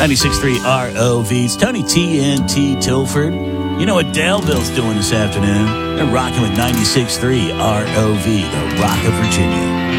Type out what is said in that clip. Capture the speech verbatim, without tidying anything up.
ninety-six point three R O V's Tony T N T Tilford. You know what Daleville's doing this afternoon? They're rocking with ninety-six point three R O V, the Rock of Virginia.